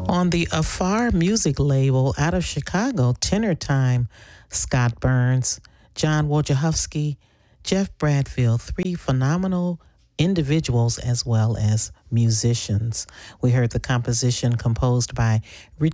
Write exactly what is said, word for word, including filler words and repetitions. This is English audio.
On the Afar Music label out of Chicago, Tenor Time, Scott Burns, John Wojciechowski, Jeff Bradfield, three phenomenal individuals as well as musicians. We heard the composition composed by Richard